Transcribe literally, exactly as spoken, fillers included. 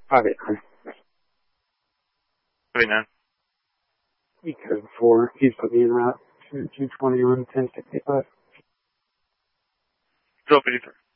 Five eight nine. Five eight nine. E code four. He's put me in route to two twenty one ten sixty five. Twelve fifty three.